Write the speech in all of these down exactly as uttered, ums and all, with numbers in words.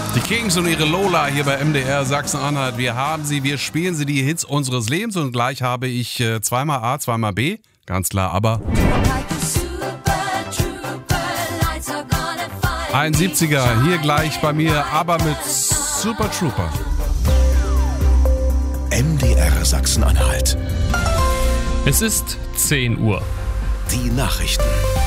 Die Kings und ihre Lola hier bei M D R Sachsen-Anhalt. Wir haben sie, wir spielen sie, die Hits unseres Lebens. Und gleich habe ich äh, zweimal A, zweimal B. Ganz klar, aber ein siebziger hier gleich bei mir, aber mit Super Trooper. M D R Sachsen-Anhalt. Es ist zehn Uhr. Die Nachrichten.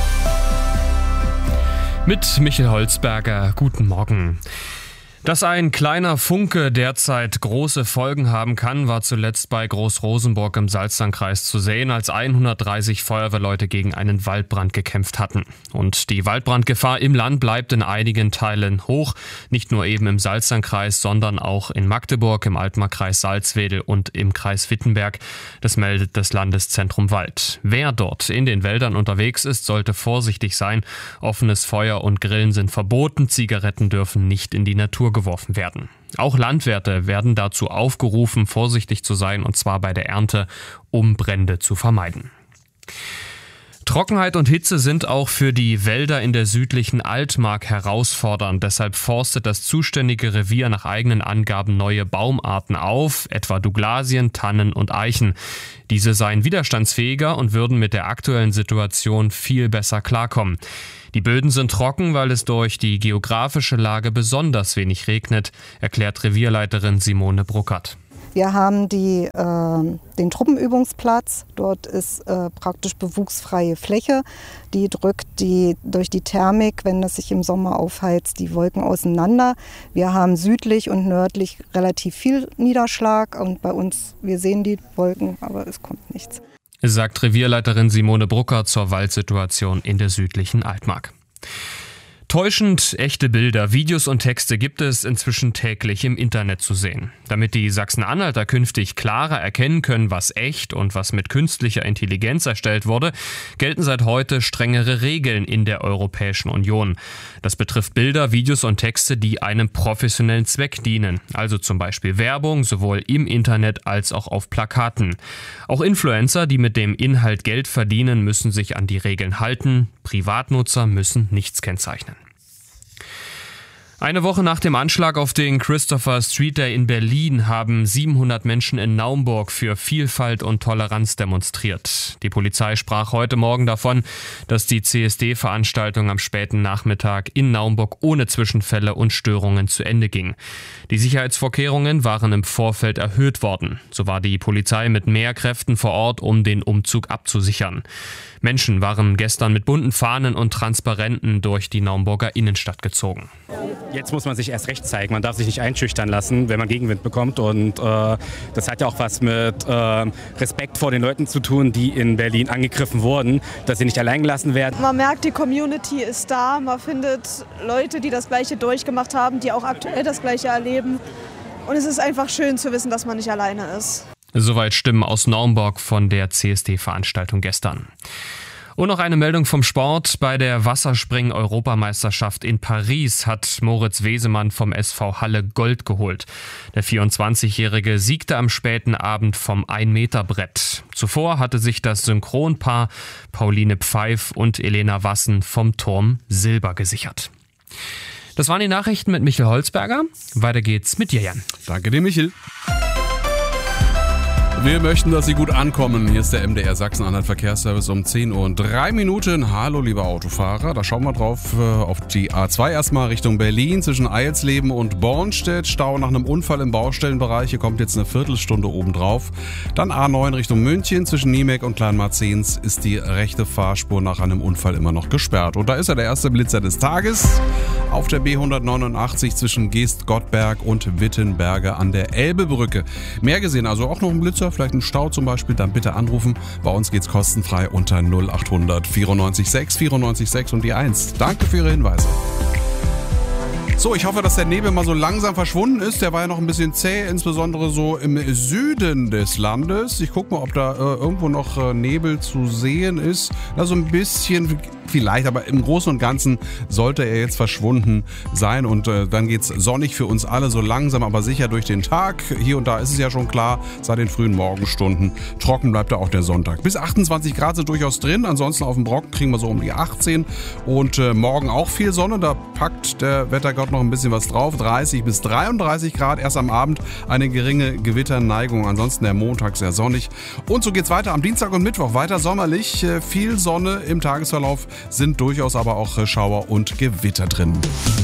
Mit Michael Holzberger, guten Morgen. Dass ein kleiner Funke derzeit große Folgen haben kann, war zuletzt bei Groß-Rosenburg im Salzlandkreis zu sehen, als hundertdreißig Feuerwehrleute gegen einen Waldbrand gekämpft hatten. Und die Waldbrandgefahr im Land bleibt in einigen Teilen hoch, nicht nur eben im Salzlandkreis, sondern auch in Magdeburg, im Altmarkkreis Salzwedel und im Kreis Wittenberg. Das meldet das Landeszentrum Wald. Wer dort in den Wäldern unterwegs ist, sollte vorsichtig sein. Offenes Feuer und Grillen sind verboten, Zigaretten dürfen nicht in die Natur geworfen werden. Auch Landwirte werden dazu aufgerufen, vorsichtig zu sein, und zwar bei der Ernte, um Brände zu vermeiden. Trockenheit und Hitze sind auch für die Wälder in der südlichen Altmark herausfordernd. Deshalb forstet das zuständige Revier nach eigenen Angaben neue Baumarten auf, etwa Douglasien, Tannen und Eichen. Diese seien widerstandsfähiger und würden mit der aktuellen Situation viel besser klarkommen. Die Böden sind trocken, weil es durch die geografische Lage besonders wenig regnet, erklärt Revierleiterin Simone Bruckert. Wir haben die, äh, den Truppenübungsplatz. Dort ist äh, praktisch bewuchsfreie Fläche. Die drückt die, durch die Thermik, wenn das sich im Sommer aufheizt, die Wolken auseinander. Wir haben südlich und nördlich relativ viel Niederschlag. Und bei uns, wir sehen die Wolken, aber es kommt nichts. Sagt Revierleiterin Simone Bruckert zur Waldsituation in der südlichen Altmark. Täuschend echte Bilder, Videos und Texte gibt es inzwischen täglich im Internet zu sehen. Damit die Sachsen-Anhalter künftig klarer erkennen können, was echt und was mit künstlicher Intelligenz erstellt wurde, gelten seit heute strengere Regeln in der Europäischen Union. Das betrifft Bilder, Videos und Texte, die einem professionellen Zweck dienen, also zum Beispiel Werbung, sowohl im Internet als auch auf Plakaten. Auch Influencer, die mit dem Inhalt Geld verdienen, müssen sich an die Regeln halten. Privatnutzer müssen nichts kennzeichnen. Eine Woche nach dem Anschlag auf den Christopher Street Day in Berlin haben siebenhundert Menschen in Naumburg für Vielfalt und Toleranz demonstriert. Die Polizei sprach heute Morgen davon, dass die C S D-Veranstaltung am späten Nachmittag in Naumburg ohne Zwischenfälle und Störungen zu Ende ging. Die Sicherheitsvorkehrungen waren im Vorfeld erhöht worden. So war die Polizei mit mehr Kräften vor Ort, um den Umzug abzusichern. Menschen waren gestern mit bunten Fahnen und Transparenten durch die Naumburger Innenstadt gezogen. Jetzt muss man sich erst recht zeigen. Man darf sich nicht einschüchtern lassen, wenn man Gegenwind bekommt. Und äh, das hat ja auch was mit äh, Respekt vor den Leuten zu tun, die in Berlin angegriffen wurden, dass sie nicht allein gelassen werden. Man merkt, die Community ist da. Man findet Leute, die das Gleiche durchgemacht haben, die auch aktuell das Gleiche erleben. Und es ist einfach schön zu wissen, dass man nicht alleine ist. Soweit Stimmen aus Naumburg von der C S D-Veranstaltung gestern. Und noch eine Meldung vom Sport. Bei der Wasserspringen-Europameisterschaft in Paris hat Moritz Wesemann vom S V Halle Gold geholt. Der vierundzwanzigjährige siegte am späten Abend vom ein-Meter-Brett. Zuvor hatte sich das Synchronpaar Pauline Pfeif und Elena Wassen vom Turm Silber gesichert. Das waren die Nachrichten mit Michael Holzberger. Weiter geht's mit dir, Jan. Danke dir, Michael. Wir möchten, dass Sie gut ankommen. Hier ist der M D R Sachsen-Anhalt Verkehrsservice um zehn Uhr und drei Minuten. Hallo, liebe Autofahrer. Da schauen wir drauf auf die A zwei erstmal Richtung Berlin zwischen Eilsleben und Bornstedt. Stau nach einem Unfall im Baustellenbereich. Hier kommt jetzt eine Viertelstunde obendrauf. Dann A neun Richtung München zwischen Niemek und Kleinmarzens ist die rechte Fahrspur nach einem Unfall immer noch gesperrt. Und da ist ja der erste Blitzer des Tages. Auf der B hundertneunundachtzig zwischen Geest-Gottberg und Wittenberge an der Elbebrücke. Mehr gesehen, also auch noch ein Blitzer, vielleicht ein Stau zum Beispiel, dann bitte anrufen. Bei uns geht's kostenfrei unter null acht hundert vierundneunzig sechs vierundneunzig sechs und die eins. Danke für Ihre Hinweise. So, ich hoffe, dass der Nebel mal so langsam verschwunden ist. Der war ja noch ein bisschen zäh, insbesondere so im Süden des Landes. Ich gucke mal, ob da äh, irgendwo noch äh, Nebel zu sehen ist. Da so ein bisschen vielleicht, aber im Großen und Ganzen sollte er jetzt verschwunden sein und äh, dann geht's sonnig für uns alle, so langsam aber sicher durch den Tag. Hier und da ist es ja schon klar, seit den frühen Morgenstunden. Trocken bleibt da auch der Sonntag. Bis achtundzwanzig Grad sind durchaus drin, ansonsten auf dem Brocken kriegen wir so um die achtzehn und äh, morgen auch viel Sonne, da packt der Wettergott noch ein bisschen was drauf. dreißig bis dreiunddreißig Grad, erst am Abend eine geringe Gewitterneigung, ansonsten der Montag sehr sonnig. Und so geht's weiter am Dienstag und Mittwoch, weiter sommerlich, äh, viel Sonne im Tagesverlauf, sind durchaus aber auch äh, Schauer und Gewitter drin.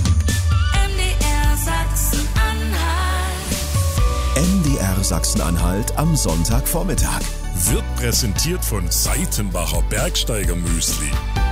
M D R Sachsen-Anhalt am Sonntagvormittag. Wird präsentiert von Seitenbacher Bergsteiger Müsli.